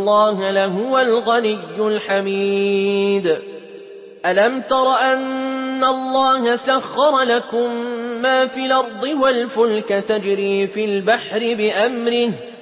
الله لهو الغني الحميد ألم تر أن الله سخر لكم ما في الأرض والفلك تجري في البحر بأمره